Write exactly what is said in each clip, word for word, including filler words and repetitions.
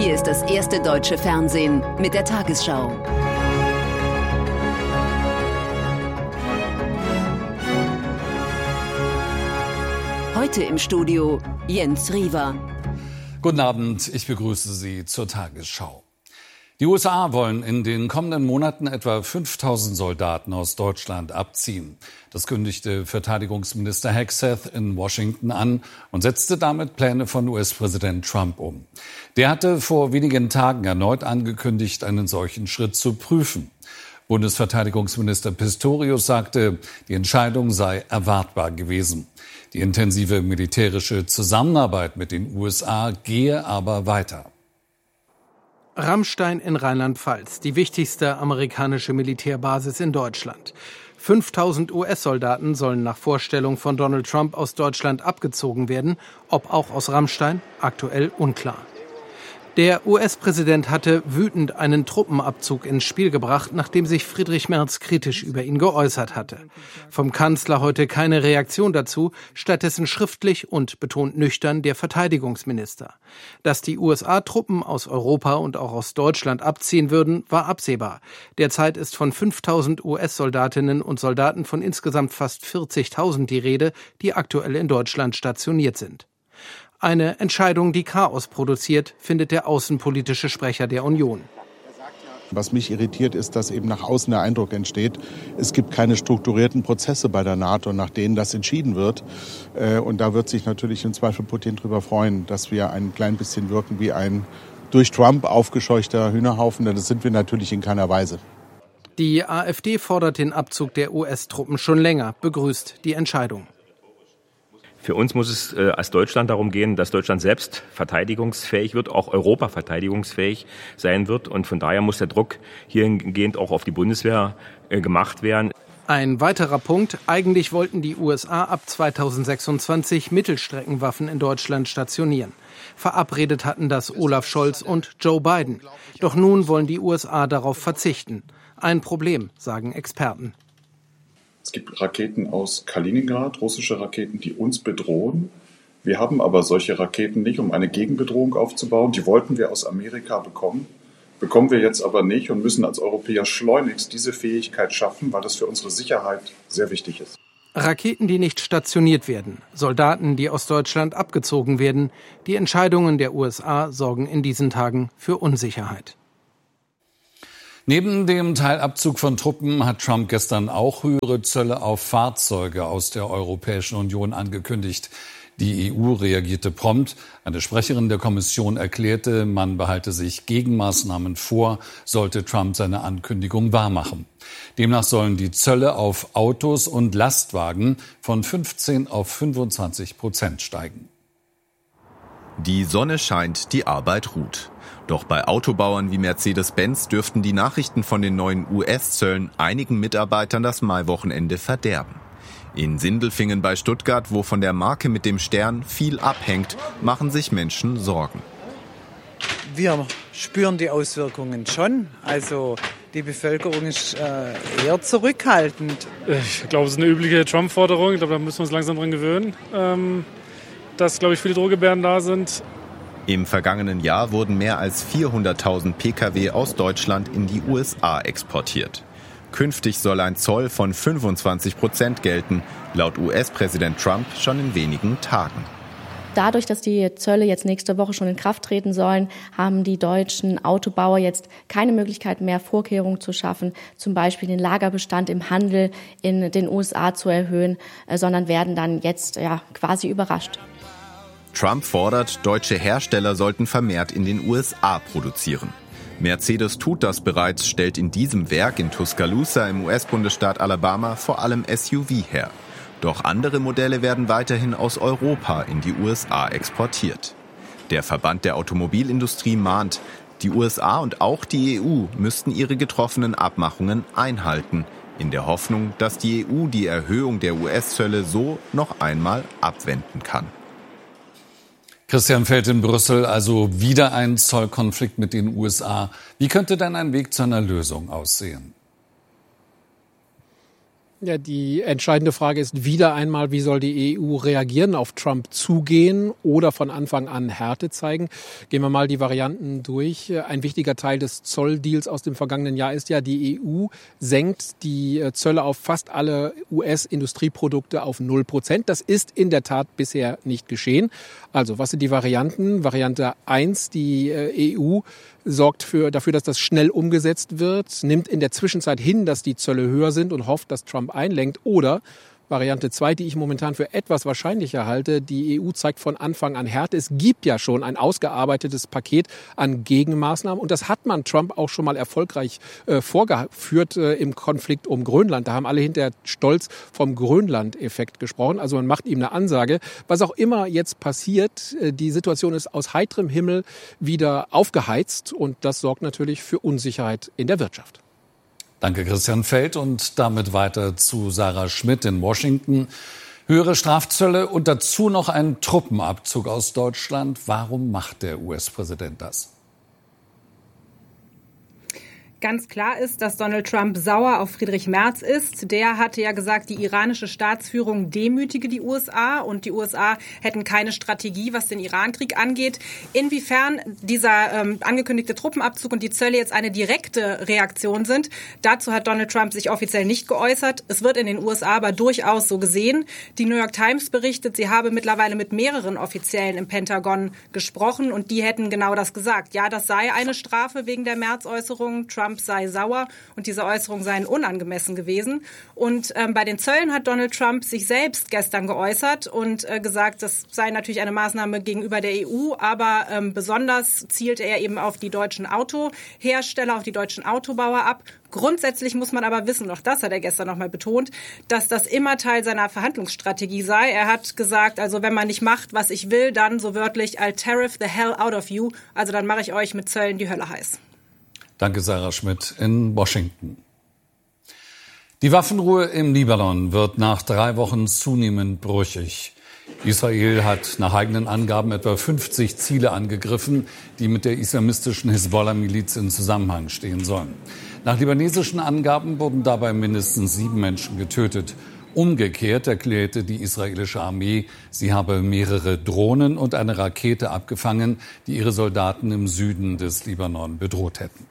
Hier ist das erste deutsche Fernsehen mit der Tagesschau. Heute im Studio Jens Riewer. Guten Abend, ich begrüße Sie zur Tagesschau. Die U S A wollen in den kommenden Monaten etwa fünftausend Soldaten aus Deutschland abziehen. Das kündigte Verteidigungsminister Hegseth in Washington an und setzte damit Pläne von U S-Präsident Trump um. Der hatte vor wenigen Tagen erneut angekündigt, einen solchen Schritt zu prüfen. Bundesverteidigungsminister Pistorius sagte, die Entscheidung sei erwartbar gewesen. Die intensive militärische Zusammenarbeit mit den U S A gehe aber weiter. Ramstein in Rheinland-Pfalz, die wichtigste amerikanische Militärbasis in Deutschland. fünftausend U S-Soldaten sollen nach Vorstellung von Donald Trump aus Deutschland abgezogen werden, ob auch aus Ramstein, aktuell unklar. Der U S-Präsident hatte wütend einen Truppenabzug ins Spiel gebracht, nachdem sich Friedrich Merz kritisch über ihn geäußert hatte. Vom Kanzler heute keine Reaktion dazu, stattdessen schriftlich und betont nüchtern der Verteidigungsminister. Dass die U S A-Truppen aus Europa und auch aus Deutschland abziehen würden, war absehbar. Derzeit ist von fünftausend U S-Soldatinnen und Soldaten von insgesamt fast vierzigtausend die Rede, die aktuell in Deutschland stationiert sind. Eine Entscheidung, die Chaos produziert, findet der außenpolitische Sprecher der Union. Was mich irritiert, ist, dass eben nach außen der Eindruck entsteht, es gibt keine strukturierten Prozesse bei der NATO, nach denen das entschieden wird. Und da wird sich natürlich im Zweifel Putin darüber freuen, dass wir ein klein bisschen wirken wie ein durch Trump aufgescheuchter Hühnerhaufen. Denn das sind wir natürlich in keiner Weise. Die AfD fordert den Abzug der U S-Truppen schon länger, begrüßt die Entscheidung. Für uns muss es äh, als Deutschland darum gehen, dass Deutschland selbst verteidigungsfähig wird, auch Europa verteidigungsfähig sein wird. Und von daher muss der Druck hiergehend auch auf die Bundeswehr äh, gemacht werden. Ein weiterer Punkt. Eigentlich wollten die U S A ab zweitausendsechsundzwanzig Mittelstreckenwaffen in Deutschland stationieren. Verabredet hatten das Olaf Scholz und Joe Biden. Doch nun wollen die U S A darauf verzichten. Ein Problem, sagen Experten. Es gibt Raketen aus Kaliningrad, russische Raketen, die uns bedrohen. Wir haben aber solche Raketen nicht, um eine Gegenbedrohung aufzubauen. Die wollten wir aus Amerika bekommen, bekommen wir jetzt aber nicht und müssen als Europäer schleunigst diese Fähigkeit schaffen, weil das für unsere Sicherheit sehr wichtig ist. Raketen, die nicht stationiert werden, Soldaten, die aus Deutschland abgezogen werden. Die Entscheidungen der U S A sorgen in diesen Tagen für Unsicherheit. Neben dem Teilabzug von Truppen hat Trump gestern auch höhere Zölle auf Fahrzeuge aus der Europäischen Union angekündigt. Die E U reagierte prompt. Eine Sprecherin der Kommission erklärte, man behalte sich Gegenmaßnahmen vor, sollte Trump seine Ankündigung wahrmachen. Demnach sollen die Zölle auf Autos und Lastwagen von fünfzehn auf fünfundzwanzig Prozent steigen. Die Sonne scheint, die Arbeit ruht. Doch bei Autobauern wie Mercedes-Benz dürften die Nachrichten von den neuen U S-Zöllen einigen Mitarbeitern das Maiwochenende verderben. In Sindelfingen bei Stuttgart, wo von der Marke mit dem Stern viel abhängt, machen sich Menschen Sorgen. Wir spüren die Auswirkungen schon. Also die Bevölkerung ist äh, eher zurückhaltend. Ich glaube, es ist eine übliche Trump-Forderung. Ich glaube, da müssen wir uns langsam dran gewöhnen, ähm, dass, glaube ich, viele Drohgebärden da sind. Im vergangenen Jahr wurden mehr als vierhunderttausend Pkw aus Deutschland in die U S A exportiert. Künftig soll ein Zoll von fünfundzwanzig Prozent gelten, laut U S-Präsident Trump schon in wenigen Tagen. Dadurch, dass die Zölle jetzt nächste Woche schon in Kraft treten sollen, haben die deutschen Autobauer jetzt keine Möglichkeit mehr, Vorkehrungen zu schaffen, zum Beispiel den Lagerbestand im Handel in den U S A zu erhöhen, sondern werden dann jetzt ja quasi überrascht. Trump fordert, deutsche Hersteller sollten vermehrt in den U S A produzieren. Mercedes tut das bereits, stellt in diesem Werk in Tuscaloosa im U S-Bundesstaat Alabama vor allem S U V her. Doch andere Modelle werden weiterhin aus Europa in die U S A exportiert. Der Verband der Automobilindustrie mahnt, die U S A und auch die E U müssten ihre getroffenen Abmachungen einhalten, in der Hoffnung, dass die E U die Erhöhung der U S-Zölle so noch einmal abwenden kann. Christian Feld in Brüssel, also wieder ein Zollkonflikt mit den U S A. Wie könnte denn ein Weg zu einer Lösung aussehen? Ja, die entscheidende Frage ist wieder einmal, wie soll die E U reagieren, auf Trump zugehen oder von Anfang an Härte zeigen? Gehen wir mal die Varianten durch. Ein wichtiger Teil des Zolldeals aus dem vergangenen Jahr ist ja, die E U senkt die Zölle auf fast alle U S-Industrieprodukte auf null Prozent. Das ist in der Tat bisher nicht geschehen. Also, was sind die Varianten? Variante eins, die E U sorgt für, dafür, dass das schnell umgesetzt wird, nimmt in der Zwischenzeit hin, dass die Zölle höher sind und hofft, dass Trump einlenkt. Oder Variante zwei, die ich momentan für etwas wahrscheinlicher halte, die E U zeigt von Anfang an Härte. Es gibt ja schon ein ausgearbeitetes Paket an Gegenmaßnahmen und das hat man Trump auch schon mal erfolgreich äh, vorgeführt äh, im Konflikt um Grönland. Da haben alle hinterher stolz vom Grönland-Effekt gesprochen. Also man macht ihm eine Ansage. Was auch immer jetzt passiert, äh, die Situation ist aus heiterem Himmel wieder aufgeheizt und das sorgt natürlich für Unsicherheit in der Wirtschaft. Danke, Christian Feld. Und damit weiter zu Sarah Schmidt in Washington. Höhere Strafzölle und dazu noch ein Truppenabzug aus Deutschland. Warum macht der U S-Präsident das? Ganz klar ist, dass Donald Trump sauer auf Friedrich Merz ist. Der hatte ja gesagt, die iranische Staatsführung demütige die U S A und die U S A hätten keine Strategie, was den Irankrieg angeht. Inwiefern dieser ähm, angekündigte Truppenabzug und die Zölle jetzt eine direkte Reaktion sind, dazu hat Donald Trump sich offiziell nicht geäußert. Es wird in den U S A aber durchaus so gesehen. Die New York Times berichtet, sie habe mittlerweile mit mehreren Offiziellen im Pentagon gesprochen und die hätten genau das gesagt. Ja, das sei eine Strafe wegen der Merz-Äußerung. Trump sei sauer und diese Äußerungen seien unangemessen gewesen. Und ähm, bei den Zöllen hat Donald Trump sich selbst gestern geäußert und äh, gesagt, das sei natürlich eine Maßnahme gegenüber der E U, aber ähm, besonders zielte er eben auf die deutschen Autohersteller, auf die deutschen Autobauer ab. Grundsätzlich muss man aber wissen, auch das hat er gestern nochmal betont, dass das immer Teil seiner Verhandlungsstrategie sei. Er hat gesagt, also wenn man nicht macht, was ich will, dann so wörtlich, I'll tariff the hell out of you. Also dann mache ich euch mit Zöllen die Hölle heiß. Danke, Sarah Schmidt in Washington. Die Waffenruhe im Libanon wird nach drei Wochen zunehmend brüchig. Israel hat nach eigenen Angaben etwa fünfzig Ziele angegriffen, die mit der islamistischen Hisbollah-Miliz in Zusammenhang stehen sollen. Nach libanesischen Angaben wurden dabei mindestens sieben Menschen getötet. Umgekehrt erklärte die israelische Armee, sie habe mehrere Drohnen und eine Rakete abgefangen, die ihre Soldaten im Süden des Libanon bedroht hätten.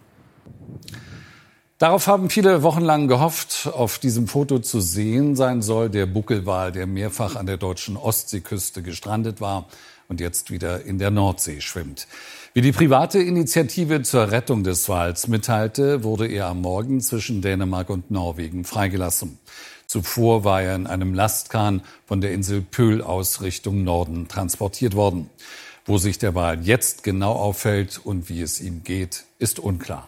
Darauf haben viele wochenlang gehofft. Auf diesem Foto zu sehen sein soll der Buckelwal, der mehrfach an der deutschen Ostseeküste gestrandet war und jetzt wieder in der Nordsee schwimmt. Wie die private Initiative zur Rettung des Wals mitteilte, wurde er am Morgen zwischen Dänemark und Norwegen freigelassen. Zuvor war er in einem Lastkahn von der Insel Pöhl aus Richtung Norden transportiert worden. Wo sich der Wal jetzt genau aufhält und wie es ihm geht, ist unklar.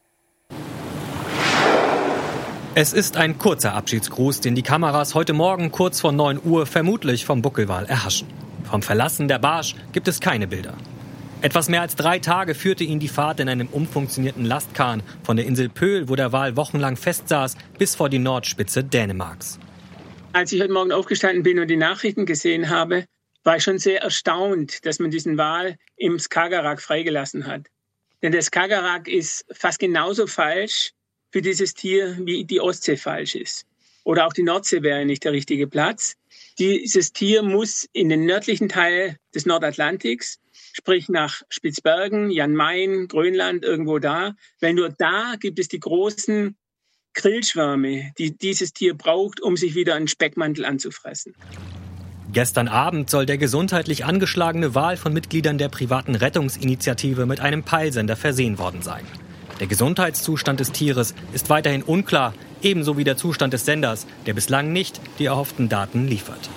Es ist ein kurzer Abschiedsgruß, den die Kameras heute Morgen kurz vor neun Uhr vermutlich vom Buckelwal erhaschen. Vom Verlassen der Barsch gibt es keine Bilder. Etwas mehr als drei Tage führte ihn die Fahrt in einem umfunktionierten Lastkahn von der Insel Pöhl, wo der Wal wochenlang festsaß, bis vor die Nordspitze Dänemarks. Als ich heute Morgen aufgestanden bin und die Nachrichten gesehen habe, war ich schon sehr erstaunt, dass man diesen Wal im Skagerrak freigelassen hat. Denn der Skagerrak ist fast genauso falsch für dieses Tier, wie die Ostsee falsch ist. Oder auch die Nordsee wäre nicht der richtige Platz. Dieses Tier muss in den nördlichen Teil des Nordatlantiks, sprich nach Spitzbergen, Jan Mayen, Grönland, irgendwo da. Weil nur da gibt es die großen Grillschwärme, die dieses Tier braucht, um sich wieder einen Speckmantel anzufressen. Gestern Abend soll der gesundheitlich angeschlagene Wal von Mitgliedern der privaten Rettungsinitiative mit einem Peilsender versehen worden sein. Der Gesundheitszustand des Tieres ist weiterhin unklar, ebenso wie der Zustand des Senders, der bislang nicht die erhofften Daten liefert.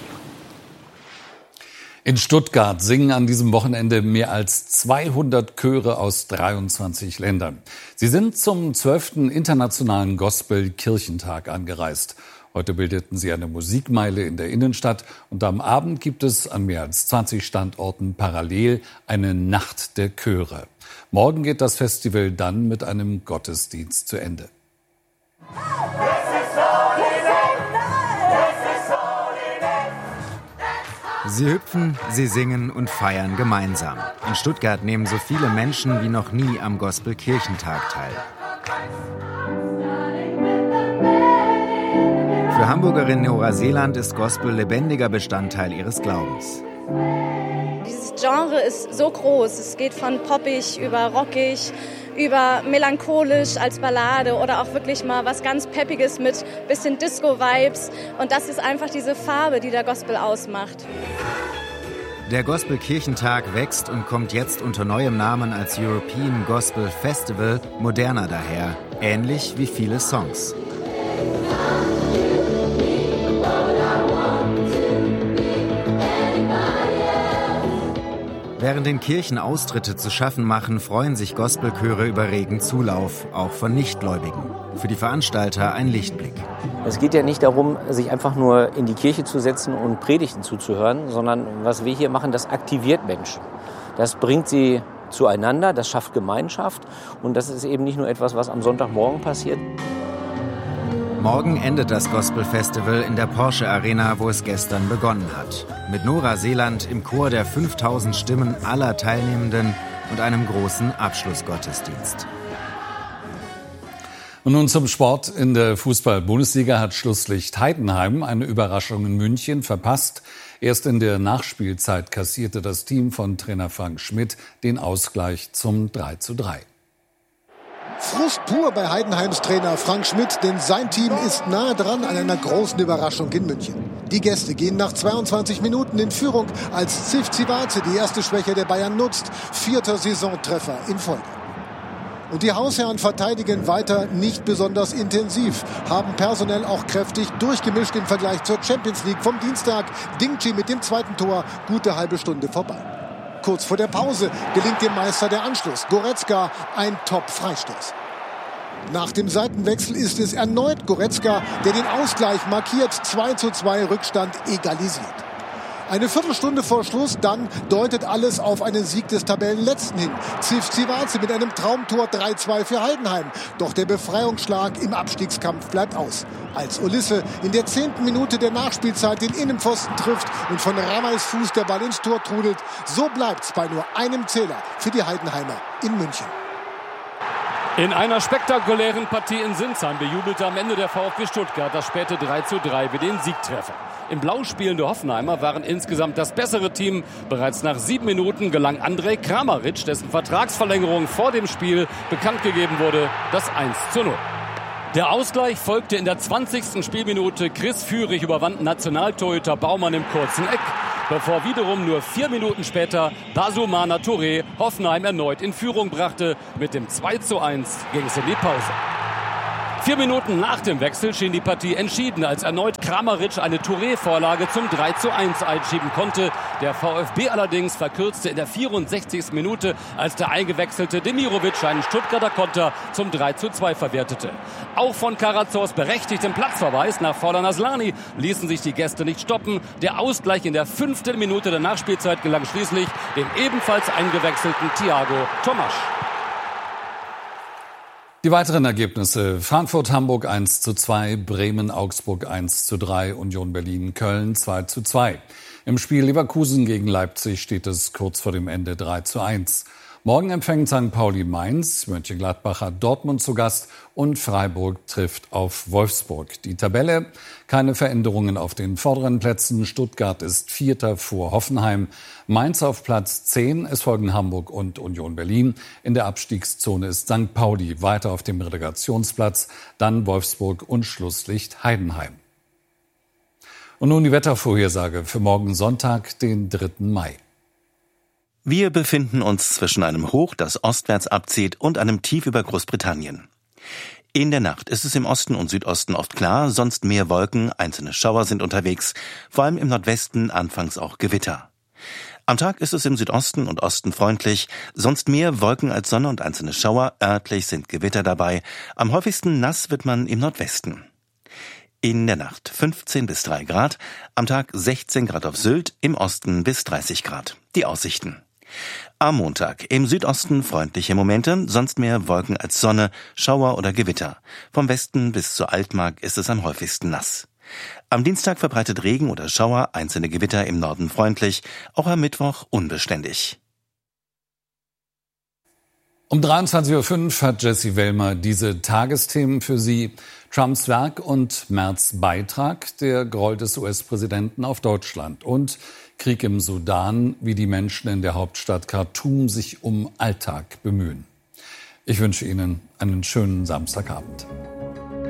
In Stuttgart singen an diesem Wochenende mehr als zweihundert Chöre aus dreiundzwanzig Ländern. Sie sind zum zwölften Internationalen Gospel-Kirchentag angereist. Heute bildeten sie eine Musikmeile in der Innenstadt und am Abend gibt es an mehr als zwanzig Standorten parallel eine Nacht der Chöre. Morgen geht das Festival dann mit einem Gottesdienst zu Ende. Sie hüpfen, sie singen und feiern gemeinsam. In Stuttgart nehmen so viele Menschen wie noch nie am Gospel-Kirchentag teil. Für Für Hamburgerin Nora Seeland ist Gospel lebendiger Bestandteil ihres Glaubens. Dieses Genre ist so groß. Es geht von poppig über rockig, über melancholisch als Ballade oder auch wirklich mal was ganz Peppiges mit bisschen Disco-Vibes. Und das ist einfach diese Farbe, die der Gospel ausmacht. Der Gospel-Kirchentag wächst und kommt jetzt unter neuem Namen als European Gospel Festival, moderner daher, ähnlich wie viele Songs. Während den Kirchen Austritte zu schaffen machen, freuen sich Gospelchöre über regen Zulauf, auch von Nichtgläubigen. Für die Veranstalter ein Lichtblick. Es geht ja nicht darum, sich einfach nur in die Kirche zu setzen und Predigten zuzuhören, sondern was wir hier machen, das aktiviert Menschen. Das bringt sie zueinander, das schafft Gemeinschaft und das ist eben nicht nur etwas, was am Sonntagmorgen passiert. Morgen endet das Gospel-Festival in der Porsche Arena, wo es gestern begonnen hat. Mit Nora Seeland im Chor der fünftausend Stimmen aller Teilnehmenden und einem großen Abschlussgottesdienst. Und nun zum Sport. In der Fußball-Bundesliga hat Schlusslicht Heidenheim eine Überraschung in München verpasst. Erst in der Nachspielzeit kassierte das Team von Trainer Frank Schmidt den Ausgleich zum drei zu drei. Frust pur bei Heidenheims Trainer Frank Schmidt, denn sein Team ist nahe dran an einer großen Überraschung in München. Die Gäste gehen nach zweiundzwanzig Minuten in Führung, als Zivcivace die erste Schwäche der Bayern nutzt. Vierter Saisontreffer in Folge. Und die Hausherren verteidigen weiter nicht besonders intensiv, haben personell auch kräftig durchgemischt im Vergleich zur Champions League vom Dienstag. Dingchi mit dem zweiten Tor, gute halbe Stunde vorbei. Kurz vor der Pause gelingt dem Meister der Anschluss. Goretzka, ein Top-Freistoß. Nach dem Seitenwechsel ist es erneut Goretzka, der den Ausgleich markiert. zwei zu zwei Rückstand egalisiert. Eine Viertelstunde vor Schluss, dann deutet alles auf einen Sieg des Tabellenletzten hin. Zivcivace mit einem Traumtor drei zu zwei für Heidenheim. Doch der Befreiungsschlag im Abstiegskampf bleibt aus. Als Ulisse in der zehnten Minute der Nachspielzeit den Innenpfosten trifft und von Ramais Fuß der Ball ins Tor trudelt. So bleibt's bei nur einem Zähler für die Heidenheimer in München. In einer spektakulären Partie in Sinsheim bejubelte am Ende der VfB Stuttgart das späte drei zu drei wie den Siegtreffer. Im blau spielende Hoffenheimer waren insgesamt das bessere Team. Bereits nach sieben Minuten gelang Andrej Kramaric, dessen Vertragsverlängerung vor dem Spiel bekannt gegeben wurde, das eins zu null. Der Ausgleich folgte in der zwanzigsten Spielminute. Chris Führig überwand Nationaltorhüter Baumann im kurzen Eck, bevor wiederum nur vier Minuten später Basumana Touré Hoffenheim erneut in Führung brachte. Mit dem zwei zu eins ging es in die Pause. Vier Minuten nach dem Wechsel schien die Partie entschieden, als erneut Kramaric eine Touré-Vorlage zum drei zu eins einschieben konnte. Der VfB allerdings verkürzte in der vierundsechzigsten Minute, als der eingewechselte Demirovic einen Stuttgarter Konter zum drei zu zwei verwertete. Auch von Karazors berechtigtem Platzverweis nach Forlan Aslani ließen sich die Gäste nicht stoppen. Der Ausgleich in der fünften Minute der Nachspielzeit gelang schließlich dem ebenfalls eingewechselten Thiago Tomasch. Die weiteren Ergebnisse: Frankfurt-Hamburg eins zu zwei, Bremen-Augsburg eins zu drei, Union Berlin-Köln zwei zu zwei. Im Spiel Leverkusen gegen Leipzig steht es kurz vor dem Ende drei zu eins. Morgen empfängt Sankt Pauli Mainz, Mönchengladbach hat Dortmund zu Gast und Freiburg trifft auf Wolfsburg. Die Tabelle: keine Veränderungen auf den vorderen Plätzen. Stuttgart ist Vierter vor Hoffenheim. Mainz auf Platz zehn, es folgen Hamburg und Union Berlin. In der Abstiegszone ist Sankt Pauli weiter auf dem Relegationsplatz, dann Wolfsburg und Schlusslicht Heidenheim. Und nun die Wettervorhersage für morgen Sonntag, den dritten Mai. Wir befinden uns zwischen einem Hoch, das ostwärts abzieht, und einem Tief über Großbritannien. In der Nacht ist es im Osten und Südosten oft klar, sonst mehr Wolken, einzelne Schauer sind unterwegs, vor allem im Nordwesten anfangs auch Gewitter. Am Tag ist es im Südosten und Osten freundlich, sonst mehr Wolken als Sonne und einzelne Schauer, örtlich sind Gewitter dabei, am häufigsten nass wird man im Nordwesten. In der Nacht fünfzehn bis drei Grad, am Tag sechzehn Grad auf Sylt, im Osten bis dreißig Grad. Die Aussichten: Am Montag im Südosten freundliche Momente, sonst mehr Wolken als Sonne, Schauer oder Gewitter. Vom Westen bis zur Altmark ist es am häufigsten nass. Am Dienstag verbreitet Regen oder Schauer, einzelne Gewitter im Norden freundlich, auch am Mittwoch unbeständig. Um dreiundzwanzig Uhr fünf hat Jessie Wellmer diese Tagesthemen für Sie. Trumps Werk und Merz Beitrag, der Groll des U S-Präsidenten auf Deutschland und Krieg im Sudan, wie die Menschen in der Hauptstadt Khartoum sich um Alltag bemühen. Ich wünsche Ihnen einen schönen Samstagabend.